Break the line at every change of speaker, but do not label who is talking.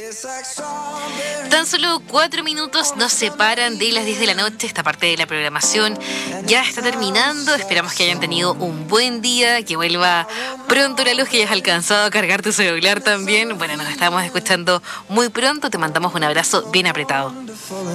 Tan solo 4 minutos nos separan de las 10 de la noche. Esta parte de la programación ya está terminando. Esperamos que hayan tenido un buen día, que vuelva pronto la luz, que hayas alcanzado a cargar tu celular también. Bueno, nos estamos escuchando muy pronto. Te mandamos un abrazo bien apretado.